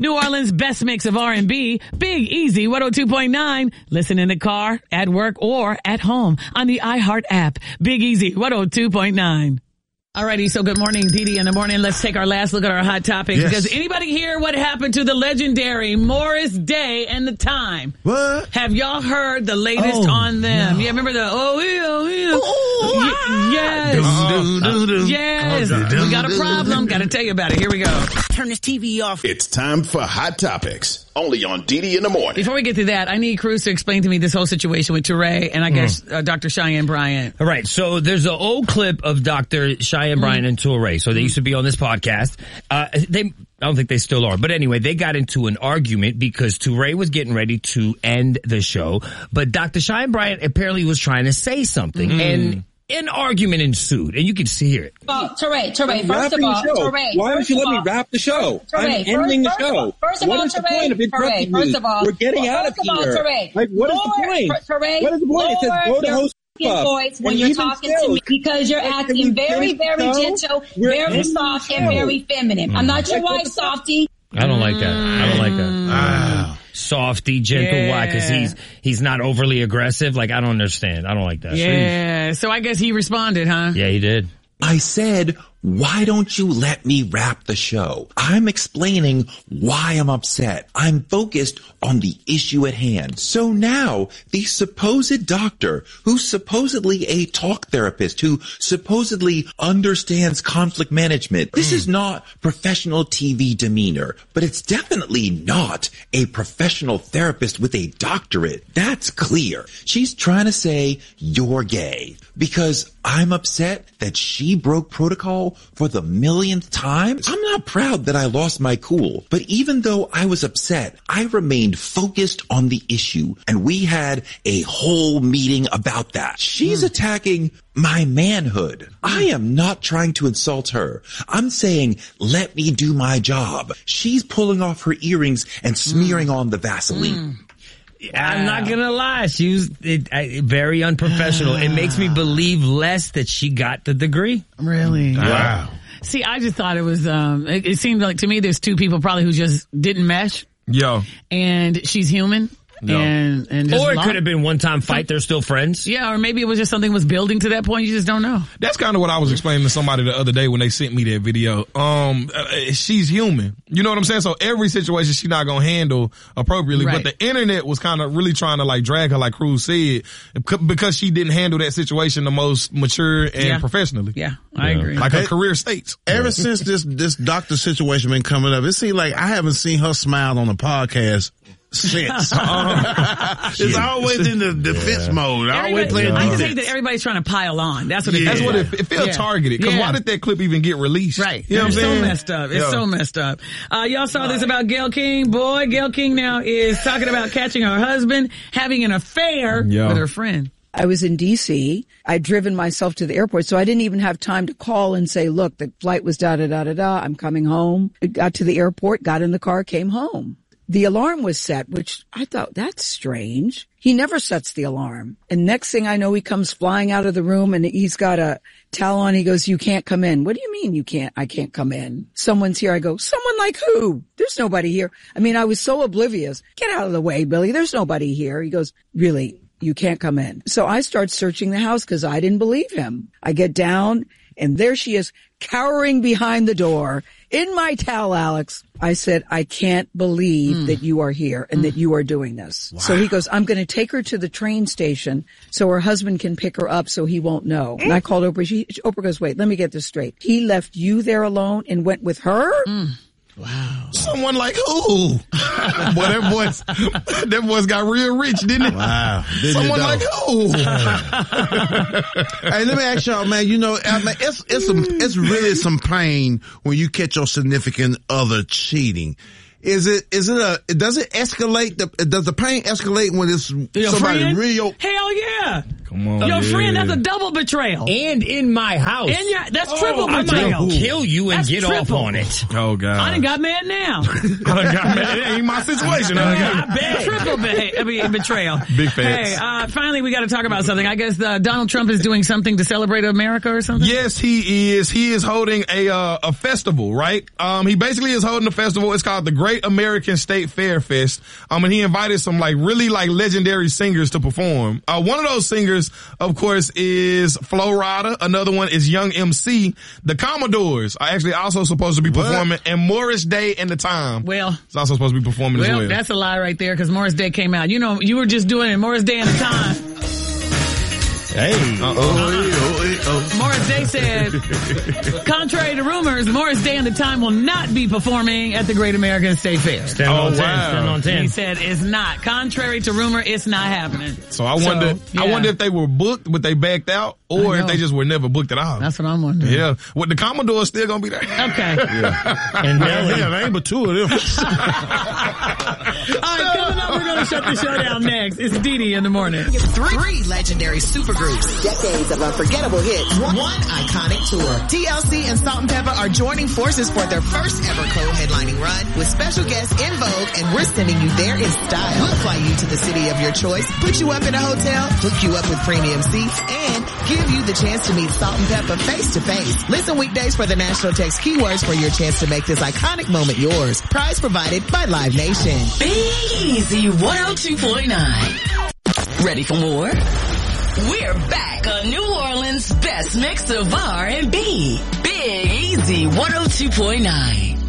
New Orleans' best mix of R&B, Big Easy 102.9. Listen in the car, at work, or at home on the iHeart app. Big Easy 102.9. Alrighty, so good morning, Dee in the morning. Let's take our last look at our hot topics. Yes. Does anybody hear what happened to the legendary Morris Day and the Time? What? Have y'all heard the latest on them? No. Yeah, remember the yes. Yes. We got a problem. Got to tell you about it. Here we go. Turn this TV off. It's time for Hot Topics, only on Dee in the morning. Before we get to that, I need Cruz to explain to me this whole situation with Touré and I guess Dr. Cheyenne Bryant. All right, so there's an old clip of Dr. Cheyenne Bryant and Touré. So they used to be on this podcast. I don't think they still are. But anyway, they got into an argument because Touré was getting ready to end the show. But Dr. Cheyenne Bryant apparently was trying to say something. And an argument ensued. And you can hear it. Oh, Touré, first of all, Touré. Why don't you let me wrap the show? I'm ending the show. First of all, what is the point of interrupting me? First of all, we're getting out of here. Like, what is the point? What is the point? It says go to host club. Voice when you're talking to me because you're acting very, very gentle, very soft, and very feminine. I'm not your wife, Softy. I don't like that. I don't like that. Wow. Softy, gentle, why? Because he's not overly aggressive. Like, I don't understand. I don't like that. Yeah, so I guess he responded, huh? Yeah, he did. I said, why don't you let me wrap the show? I'm explaining why I'm upset. I'm focused on the issue at hand. So now, the supposed doctor, who's supposedly a talk therapist, who supposedly understands conflict management, this is not professional TV demeanor, but it's definitely not a professional therapist with a doctorate. That's clear. She's trying to say, you're gay. Because I'm upset that she broke protocol for the millionth time. I'm not proud that I lost my cool, but even though I was upset, I remained focused on the issue, and we had a whole meeting about that. She's attacking my manhood. I am not trying to insult her. I'm saying, let me do my job. She's pulling off her earrings and smearing on the Vaseline. I'm not gonna lie. She was very unprofessional. It makes me believe less that she got the degree. Really? Wow. See, I just thought it was, it seemed like to me there's two people probably who just didn't mesh. Yo. And she's human. No. And just or it could have been one time fight. They're still friends. Yeah, or maybe it was just something was building to that point. You just don't know. That's kind of what I was explaining to somebody the other day when they sent me that video. She's human. You know what I'm saying? So every situation she's not going to handle appropriately. Right. But the internet was kind of really trying to like drag her, like Cruz said, because she didn't handle that situation the most mature and professionally. Yeah, I agree. Like her career states. Ever since this doctor situation been coming up, it seems like I haven't seen her smile on the podcast since. It's always in the defense mode. I always playing I just defense. hate that everybody's trying to pile on. That's what it That's feels what like. it feels targeted. Because why did that clip even get released? Right. You know what I'm It's saying? so messed up. It's so messed up. Y'all saw this about Gayle King. Boy, Gayle King now is talking about catching her husband having an affair with her friend. I was in D.C. I'd driven myself to the airport, so I didn't even have time to call and say, look, the flight was da-da-da-da-da. I'm coming home. I got to the airport, got in the car, came home. The alarm was set, which I thought, that's strange. He never sets the alarm. And next thing I know, he comes flying out of the room and he's got a towel on. He goes, you can't come in. What do you mean I can't come in? Someone's here. I go, someone like who? There's nobody here. I mean, I was so oblivious. Get out of the way, Billy. There's nobody here. He goes, really? You can't come in. So I start searching the house because I didn't believe him. I get down and there she is cowering behind the door in my towel, Alex. I said, I can't believe that you are here and that you are doing this. Wow. So he goes, I'm going to take her to the train station so her husband can pick her up so he won't know. And I called Oprah. Oprah goes, wait, let me get this straight. He left you there alone and went with her? Wow. Someone like who? Boy, that boy's got real rich, didn't it? Wow. Someone like who? Hey, let me ask y'all, man, you know, it's really some pain when you catch your significant other cheating. Does it escalate? Does the pain escalate when it's somebody friend? real? Hell yeah. Come on. Your friend, that's a double betrayal. And in my house. And that's triple betrayal. I might kill you and that's get triple. off on it. Oh, God. I done got mad now. I done got mad. It ain't my situation. I bet. Triple betrayal. Big fans. Hey, finally, we got to talk about something. I guess Donald Trump is doing something to celebrate America or something? Yes, he is. He is holding a festival, right? He basically is holding a festival. It's called the Great American State Fair Fest. And he invited some really legendary singers to perform. One of those singers, of course, is Flo Rida. Another one is Young MC. The Commodores are actually also supposed to be performing, and Morris Day and the Time. Well, it's also supposed to be performing as well. That's a lie right there, because Morris Day came out. You know, you were just doing it. Morris Day and the Time. Hey. Morris Day said, contrary to rumors, Morris Day and the Time will not be performing at the Great American State Fair. Stand on 10. He said it's not. Contrary to rumor, it's not happening. So I wonder if they were booked, but they backed out, or if they just were never booked at all. That's what I'm wondering. Yeah. Well, the Commodore's still gonna be there. Okay. Yeah. And there ain't but two of them. All right, coming up, we're gonna shut the show down next. It's Dee in the morning. Three legendary supergroups, decades of unforgettable hits, one iconic tour. TLC and Salt and Pepper are joining forces for their first ever co-headlining run with special guests In Vogue, and we're sending you there in style. We'll fly you to the city of your choice, put you up in a hotel, hook you up with premium seats, and give you the chance to meet Salt and Pepper face to face. Listen weekdays for the National Text keywords for your chance to make this iconic moment yours. Prize provided by Live Nation. Big Easy 102.9. Ready for more? We're back on New Orleans' best mix of R&B. Big Easy 102.9.